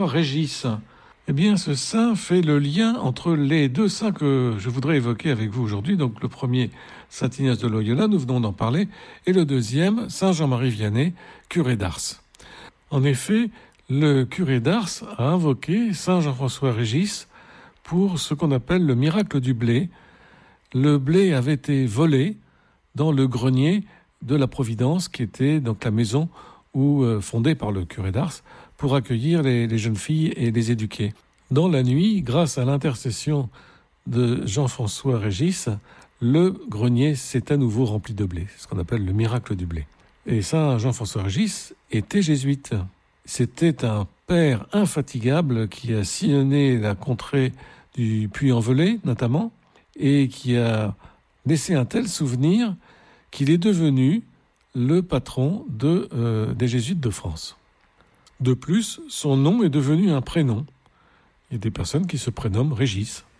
Régis. Eh bien, ce saint fait le lien entre les deux saints que je voudrais évoquer avec vous aujourd'hui. Donc, le premier, saint Ignace de Loyola, nous venons d'en parler, et le deuxième, saint Jean-Marie Vianney, curé d'Ars. En effet, le curé d'Ars a invoqué saint Jean-François Régis pour ce qu'on appelle le miracle du blé. Le blé avait été volé dans le grenier de la Providence, qui était donc la maison fondée par le curé d'Ars, pour accueillir les jeunes filles et les éduquer. Dans la nuit, grâce à l'intercession de Jean-François Régis, le grenier s'est à nouveau rempli de blé, ce qu'on appelle le miracle du blé. Et saint Jean-François Régis était jésuite. C'était un père infatigable qui a sillonné la contrée du Puy-en-Velay, notamment, et qui a laissé un tel souvenir qu'il est devenu le patron des jésuites de France. De plus, son nom est devenu un prénom. Il y a des personnes qui se prénomment Régis.